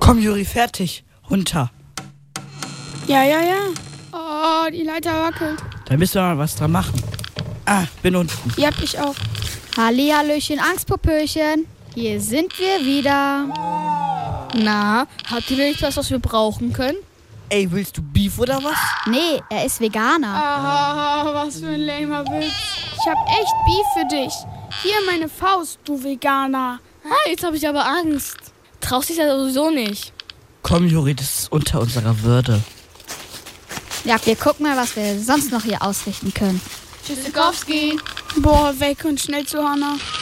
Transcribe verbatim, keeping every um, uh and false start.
Komm, Juri, fertig. Runter. Ja, ja, ja. Oh, die Leiter wackelt. Da müssen wir mal was dran machen. Ah, bin unten. Ja, ich auch. Hallihallöchen, Angstpopöchen. Hier sind wir wieder. Na, habt ihr nicht was, was wir brauchen können? Ey, willst du Beef oder was? Nee, er ist Veganer. Ah, was für ein lamer Witz. Ich hab echt Beef für dich. Hier meine Faust, du Veganer. Ah, jetzt habe ich aber Angst. Traust dich ja sowieso nicht. Komm, Juri, das ist unter unserer Würde. Ja, wir gucken mal, was wir sonst noch hier ausrichten können. Tschüssikowski. Boah, weg und schnell zu Hannah.